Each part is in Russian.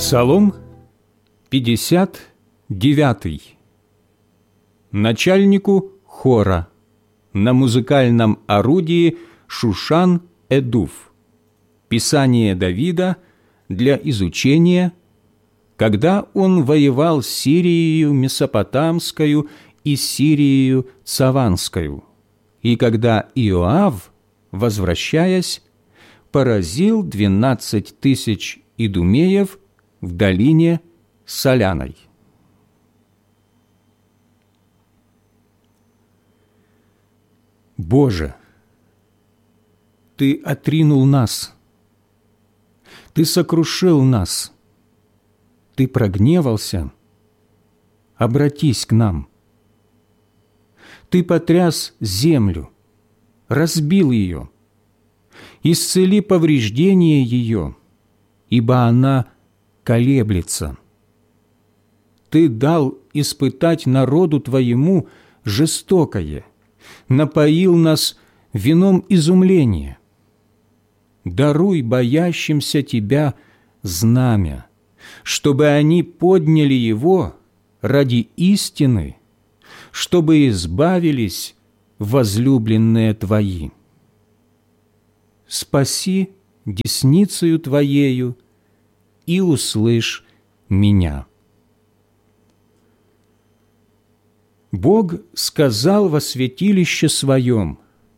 Псалом 59. Начальнику хора на музыкальном орудии Шушан-Эдув. Писание Давида для изучения, когда он воевал с Сирией Месопотамскою и Сирией Цаванскою, и когда Иоав, возвращаясь, поразил 12 тысяч идумеев в долине Соляной. Боже, Ты отринул нас, Ты сокрушил нас, Ты прогневался, обратись к нам. Ты потряс землю, разбил ее, исцели повреждения ее, ибо она колеблется. Ты дал испытать народу Твоему жестокое, напоил нас вином изумления. Даруй боящимся Тебя знамя, чтобы они подняли его ради истины, чтобы избавились возлюбленные Твои. Спаси десницею Твоею и услышь меня. Бог сказал во святилище Своем: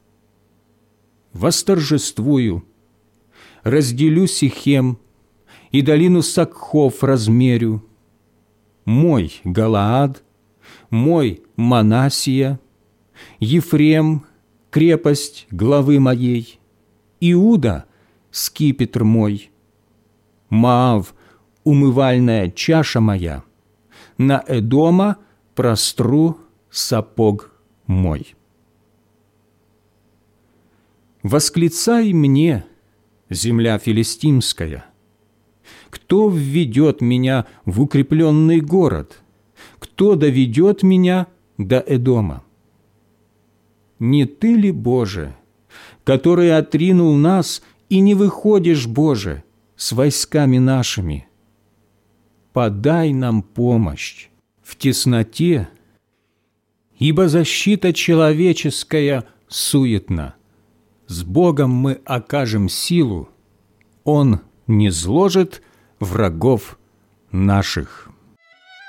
«Восторжествую, разделю Сихем и долину Сакхов размерю. Мой Галаад, мой Манассия, Ефрем, крепость главы моей, Иуда, скипетр мой, Моав, умывальная чаша моя, на Эдома простру сапог мой». Восклицай мне, земля филистимская: кто введет меня в укрепленный город? Кто доведет меня до Эдома? Не Ты ли, Боже, который отринул нас, и не выходишь, Боже, с войсками нашими? Подай нам помощь в тесноте, ибо защита человеческая суетна. С Богом мы окажем силу, Он низложит врагов наших.